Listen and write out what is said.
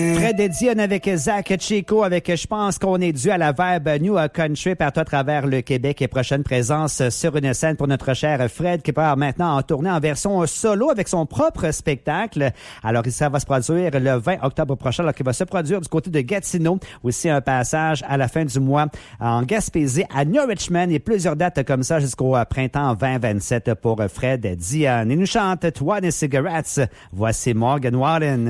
Fred et Dion avec Zach Chico avec Je pense qu'on est dû à la vibe New Country partout à travers le Québec et prochaine présence sur une scène pour notre cher Fred qui part maintenant en tournée en version solo avec son propre spectacle. Alors ça va se produire le 20 octobre prochain alors qu'il va se produire du côté de Gatineau. Aussi un passage à la fin du mois en Gaspésie à New Richmond et plusieurs dates comme ça jusqu'au printemps 2027 pour Fred Dion. Il nous chante 20 Cigarettes. Voici Morgan Wallen.